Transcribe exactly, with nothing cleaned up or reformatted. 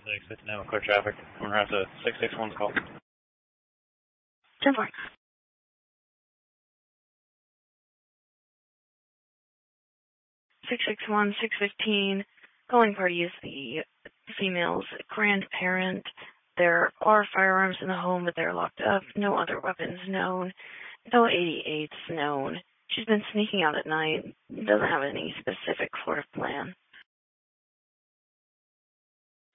six, fifty-nine, clear traffic. I'm going to have to six six one's call. ten four. six six one, six fifteen. Calling party is the female's grandparent. There are firearms in the home, but they're locked up. No other weapons known. No eighty-eights known. She's been sneaking out at night. Doesn't have any specific sort of plan.